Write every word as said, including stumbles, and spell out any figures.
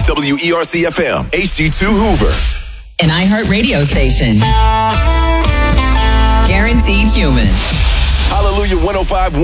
W E R C F M, H D two Hoover. An iHeart radio station. Guaranteed human. Hallelujah one oh five point one.